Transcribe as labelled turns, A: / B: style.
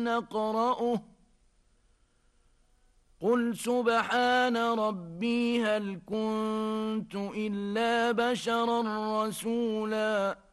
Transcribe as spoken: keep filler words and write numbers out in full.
A: نقرأه قل سبحان ربي هل كنت إلا بشرا رسولا